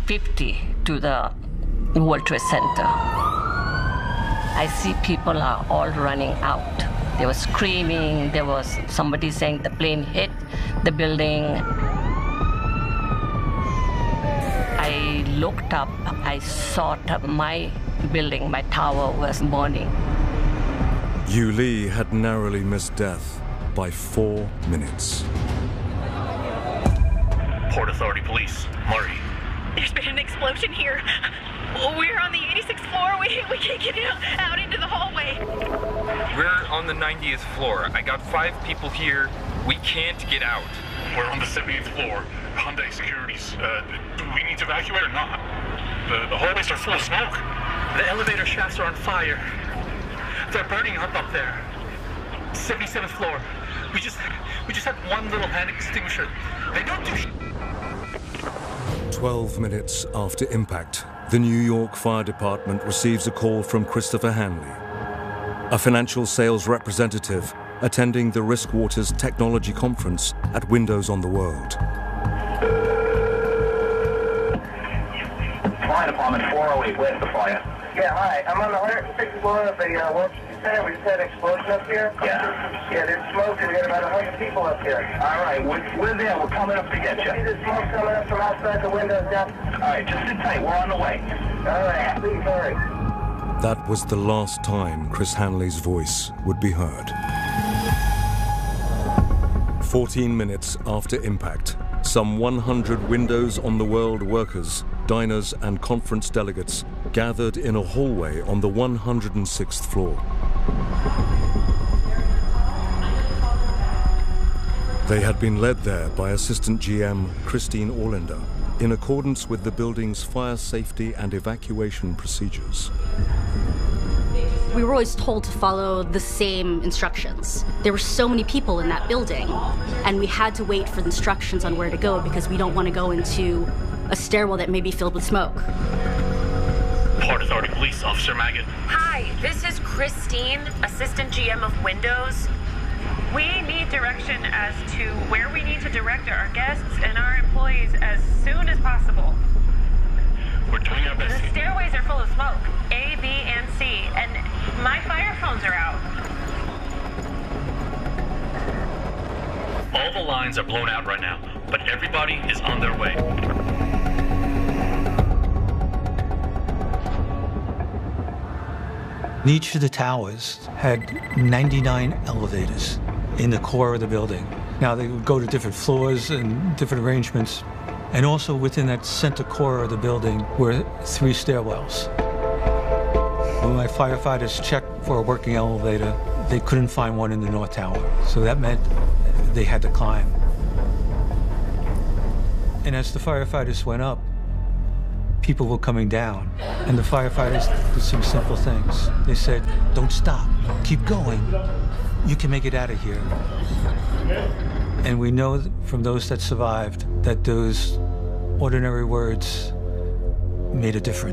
50 to the World Trade Center. I see people are all running out. They were screaming. There was somebody saying the plane hit the building. I looked up. I saw my building, my tower was burning. Yu Lee had narrowly missed death by 4 minutes. Port Authority Police, Murray. There's been an explosion here. We're on the 86th floor. We can't get out into the hallway. We're on the 90th floor. I got 5 people here. We can't get out. We're on the 70th floor. Hyundai Securities. Do we need to evacuate or not? The hallways are full of smoke. The elevator shafts are on fire. They're burning up there. 77th floor. We just have one little hand extinguisher. They don't do shit. 12 minutes after impact, the New York Fire Department receives a call from Christopher Hanley, a financial sales representative attending the Riskwaters Technology Conference at Windows on the World. Fire Department 408, where's the fire? Yeah, hi. I'm on the 106th floor of the World Trade Center. We just had an explosion up here. Yeah. Yeah, there's smoke, and we got about 100 people up here. All right, we're there. We're coming up to get you. See the smoke coming up from outside the windows down? All right, just sit tight. We're on the way. All right, please hurry. That was the last time Chris Hanley's voice would be heard. 14 minutes after impact, some 100 Windows on the World workers, diners and conference delegates gathered in a hallway on the 106th floor. They had been led there by Assistant GM Christine Orlander in accordance with the building's fire safety and evacuation procedures. We were always told to follow the same instructions. There were so many people in that building, and we had to wait for the instructions on where to go because we don't want to go into a stairwell that may be filled with smoke. Port Authority Police, Officer Maggot. Hi, this is Christine, Assistant GM of Windows. We need direction as to where we need to direct our guests and our employees as soon as possible. We're doing our best. The stairways are full of smoke, A, B, and C, and my fire phones are out. All the lines are blown out right now, but everybody is on their way. Each of the towers had 99 elevators in the core of the building. Now, they would go to different floors and different arrangements. And also within that center core of the building were 3 stairwells. When my firefighters checked for a working elevator, they couldn't find one in the North Tower. So that meant they had to climb. And as the firefighters went up, people were coming down. And the firefighters did some simple things. They said, don't stop, keep going. You can make it out of here. And we know from those that survived that those ordinary words made a difference.